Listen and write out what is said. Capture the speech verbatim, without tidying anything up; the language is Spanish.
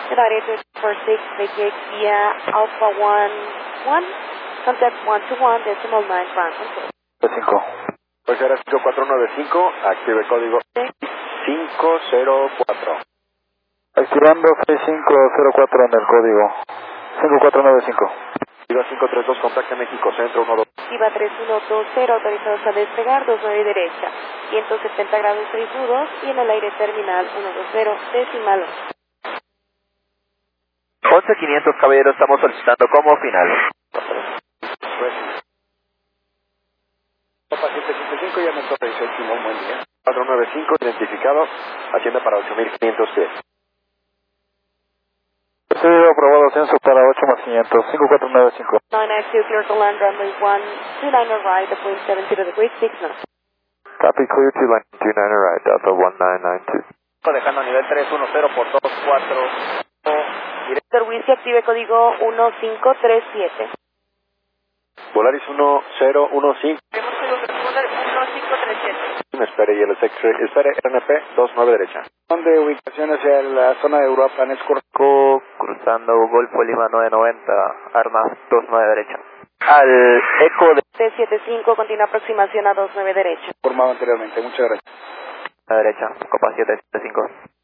United two four six, vacate via Alpha one one, contact one two one, decimal nine, ground control. cinco. Pues era cinco cuatro nueve cinco, active código cinco cero cuatro. Activando seis cinco cero cuatro en el código cinco cuatro nueve cinco. Digo cinco tres dos, contacta México Centro uno dos. Activa tres uno dos cero, autorizados a despegar, dos nueve derecha, ciento setenta grados tribudos y en el aire terminal uno dos cero, decimal. once quinientos, caballero, estamos solicitando como final. Copa siete siete cinco, ya me toca dieciocho, un buen día. cuatro nueve cinco, identificado, hacienda para ocho mil quinientos pies. Recibido, aprobado, ascenso para ocho más quinientos, cinco cuatro nueve cinco. nine nine two, clear to land, runway one two nine right, deploy seven zero degree, six knots. Copy, clear to line two nine right, Delta one nine nine two. Dejando nivel tres uno cero por dos cuatro. Director Whiskey, active código uno cinco tres siete. Volaris uno cero uno cinco. Tenemos código uno cinco tres siete. Me espere y el X-ray, espere R N P dos nueve derecha. ¿Dónde ubicación hacia la zona de Europa, Nescorco? Cruzando Golfo Lima nueve noventa, Armas dos nueve derecha. Al eco de T setenta y cinco, continúa aproximación a dos nueve derecha. Formado anteriormente, muchas gracias. la derecha, Copa siete siete cinco.